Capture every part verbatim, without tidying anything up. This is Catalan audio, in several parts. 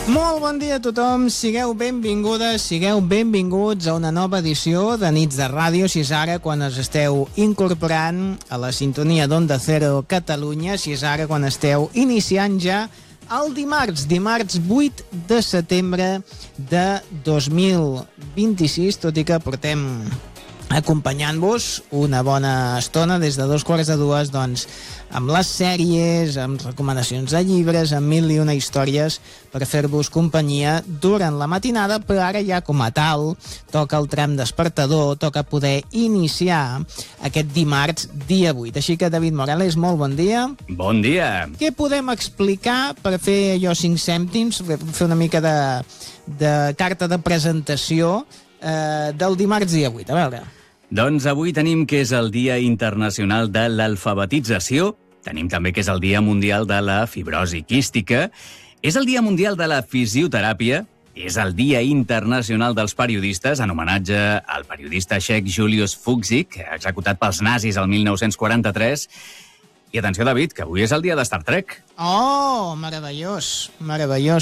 Molt bon dia a tothom, sigueu benvingudes, sigueu benvinguts a una nova edició de Nits de Ràdio, si és ara quan us esteu incorporant a la sintonia d'Onda Cero Catalunya, si és ara quan esteu iniciant ja el dimarts, dimarts vuit de setembre de dos mil vint-i-sis, tot i que portem acompanyant-vos una bona estona des de dos quarts de dues, doncs, amb les sèries, amb recomanacions de llibres, amb mil i una històries per fer-vos companyia durant la matinada, però ara ja com a tal toca el tram despertador, toca poder iniciar aquest dimarts dia vuit. Així que, David Morales, molt bon dia. Bon dia. Què podem explicar per fer allò cinc cèntims, fer una mica de, de carta de presentació eh, del dimarts dia vuit? A veure... Doncs avui tenim que és el Dia Internacional de l'Alfabetització, tenim també que és el Dia Mundial de la Fibrosi Quística, és el Dia Mundial de la Fisioteràpia, és el Dia Internacional dels Periodistes, en homenatge al periodista txec Julius Fučík, executat pels nazis el mil nou-cents quaranta-tres. I atenció, David, que avui és el dia de Star Trek. Oh, meravellós, meravellós.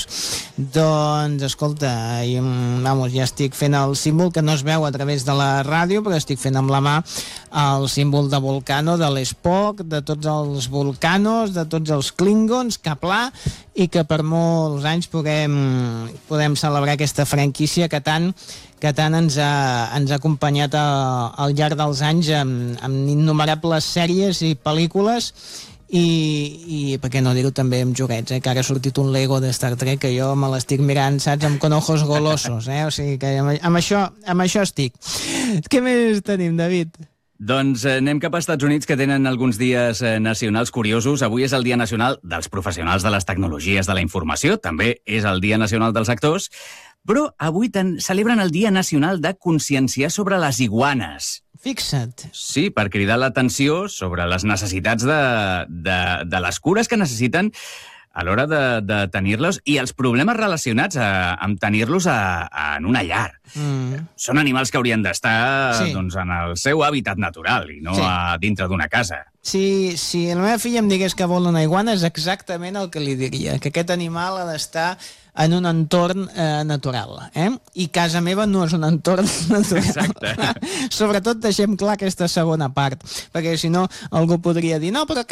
Doncs, escolta, vamos, ja estic fent el símbol que no es veu a través de la ràdio, però estic fent amb la mà el símbol de Volcano, de l'Spock, de tots els Volcanos, de tots els Klingons, Kapla, i que per molts anys puguem, podem celebrar aquesta franquícia que tant que tant ens ha, ens ha acompanyat a, al llarg dels anys amb, amb innumerables sèries i pel·lícules i, i per què no dir-ho també amb joguets, eh? Que ara ha sortit un Lego de Star Trek que jo me l'estic mirant, saps, amb con ojos golosos, eh? O sigui que amb, amb, això, amb això estic. Què més tenim, David? Doncs eh, anem cap als Estats Units, que tenen alguns dies eh, nacionals curiosos. Avui és el Dia Nacional dels Professionals de les Tecnologies de la Informació, també és el Dia Nacional dels Actors, però avui celebren el Dia Nacional de conscienciar sobre les iguanes. Fixa't. Sí, per cridar l'atenció sobre les necessitats de, de, de les cures que necessiten a l'hora de, de tenir-los i els problemes relacionats a, amb tenir-los a, a, en una llar. Mm. Són animals que haurien d'estar sí. doncs, en el seu hàbitat natural i no sí. a dintre d'una casa. Si, si la meva filla em digués que vol una iguana és exactament el que li diria, que aquest animal ha d'estar en un entorn eh, natural. Eh? I casa meva no és un entorn natural. Exacte. Sobretot deixem clar aquesta segona part, perquè si no algú podria dir no, però